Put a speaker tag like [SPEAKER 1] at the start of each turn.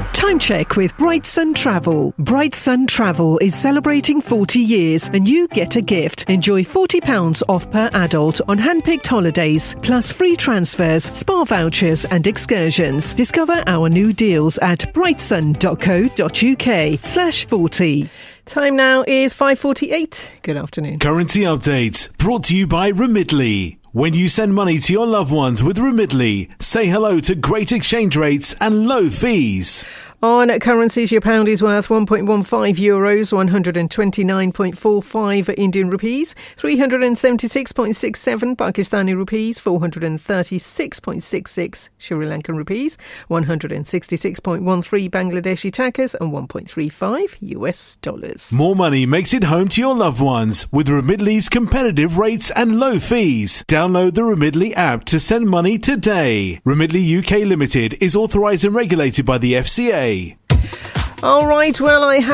[SPEAKER 1] Time check with Bright Sun Travel. Bright Sun Travel is celebrating 40 years and you get a gift. Enjoy £40 off per adult on hand-picked holidays, plus free transfers, spa vouchers and excursions. Discover our new deals at brightsun.co.uk/40. Time now is 5:48. Good afternoon.
[SPEAKER 2] Currency update brought to you by Remitly. When you send money to your loved ones with Remitly, say hello to great exchange rates and low fees.
[SPEAKER 1] On currencies, your pound is worth €1.15, 129.45 Indian rupees, 376.67 Pakistani rupees, 436.66 Sri Lankan rupees, 166.13 Bangladeshi takas, and 1.35 US dollars.
[SPEAKER 2] More money makes it home to your loved ones with Remitly's competitive rates and low fees. Download the Remitly app to send money today. Remitly UK Limited is authorised and regulated by the FCA.
[SPEAKER 1] All right, well, I